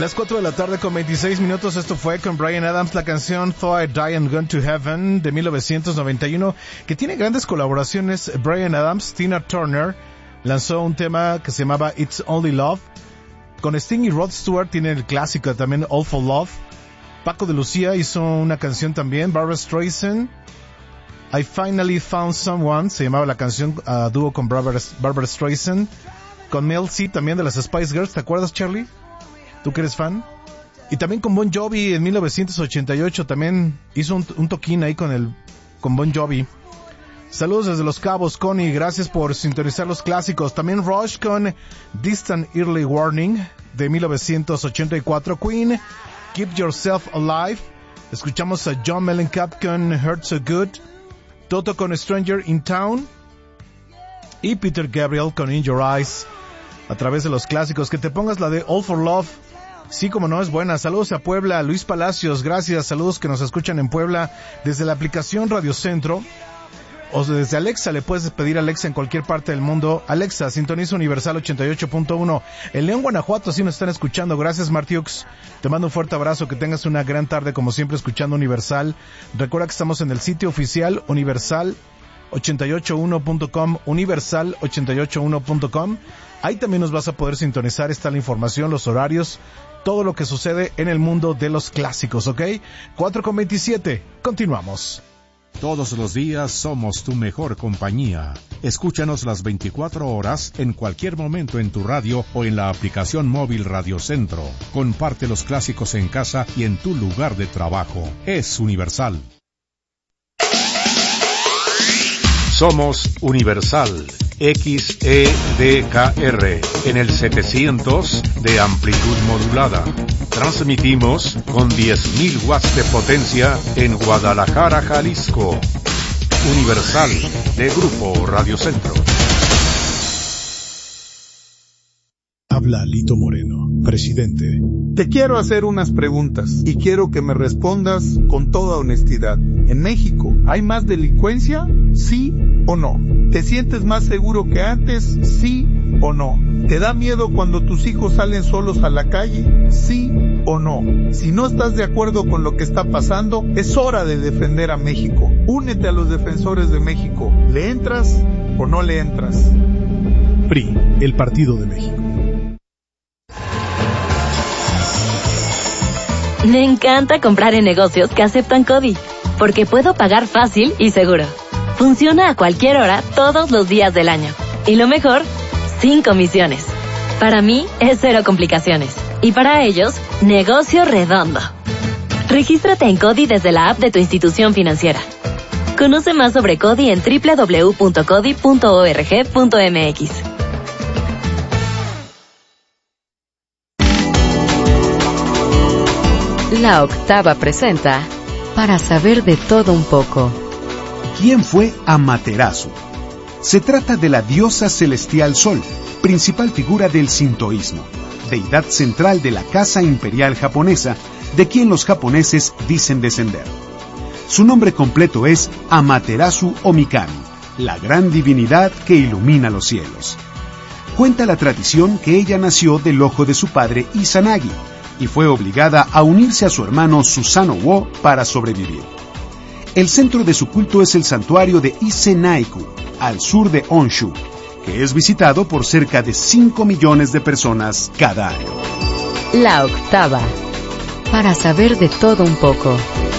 Las 4 de la tarde con 26 minutos, esto fue con Bryan Adams, la canción Though I Die and Gone to Heaven de 1991, que tiene grandes colaboraciones. Bryan Adams, Tina Turner lanzó un tema que se llamaba It's Only Love, con Sting y Rod Stewart tiene el clásico también All for Love. Paco de Lucía hizo una canción también, Barbra Streisand, I Finally Found Someone, se llamaba la canción, dúo con Barbra Streisand, con Mel C también de las Spice Girls, ¿te acuerdas, Charlie? ¿Tú que eres fan? Y también con Bon Jovi en 1988 también hizo un toquín ahí con Bon Jovi. Saludos desde Los Cabos, Connie, gracias por sintonizar los clásicos. También Rush con Distant Early Warning de 1984. Queen, Keep Yourself Alive. Escuchamos a John Mellencamp con Hurt So Good. Toto con Stranger in Town. Y Peter Gabriel con In Your Eyes. A través de los clásicos. Que te pongas la de All for Love. Sí, como no, es buena. Saludos a Puebla, Luis Palacios, gracias. Saludos que nos escuchan en Puebla desde la aplicación Radio Centro. O desde Alexa, le puedes pedir a Alexa en cualquier parte del mundo. Alexa, sintoniza Universal 88.1. En León, Guanajuato, sí nos están escuchando. Gracias, Martiux. Te mando un fuerte abrazo. Que tengas una gran tarde, como siempre, escuchando Universal. Recuerda que estamos en el sitio oficial universal881.com, universal881.com. Ahí también nos vas a poder sintonizar. Está la información, los horarios, todo lo que sucede en el mundo de los clásicos, ¿ok? 4:27. Continuamos. Todos los días somos tu mejor compañía. Escúchanos las 24 horas, en cualquier momento en tu radio o en la aplicación móvil Radio Centro. Comparte los clásicos en casa y en tu lugar de trabajo. Es Universal. Somos Universal. XEDKR en el 700 de amplitud modulada. Transmitimos con 10.000 watts de potencia en Guadalajara, Jalisco. Universal, de Grupo Radio Centro. Habla Lito Moreno, presidente. Te quiero hacer unas preguntas y quiero que me respondas con toda honestidad. ¿En México hay más delincuencia? ¿Sí o no? ¿Te sientes más seguro que antes? ¿Sí o no? ¿Te da miedo cuando tus hijos salen solos a la calle? ¿Sí o no? Si no estás de acuerdo con lo que está pasando, es hora de defender a México. Únete a los defensores de México. ¿Le entras o no le entras? PRI, el Partido de México. Me encanta comprar en negocios que aceptan CODI, porque puedo pagar fácil y seguro. Funciona a cualquier hora, todos los días del año. Y lo mejor, sin comisiones. Para mí, es cero complicaciones. Y para ellos, negocio redondo. Regístrate en CODI desde la app de tu institución financiera. Conoce más sobre CODI en www.codi.org.mx. La Octava presenta Para saber de todo un poco. ¿Quién fue Amaterasu? Se trata de la diosa celestial Sol, principal figura del sintoísmo, deidad central de la casa imperial japonesa, de quien los japoneses dicen descender. Su nombre completo es Amaterasu Omikami, la gran divinidad que ilumina los cielos. Cuenta la tradición que ella nació del ojo de su padre Izanagi, y fue obligada a unirse a su hermano Susanoo para sobrevivir. El centro de su culto es el santuario de Ise-Naiku, al sur de Honshu, que es visitado por cerca de 5 millones de personas cada año. La Octava, para saber de todo un poco.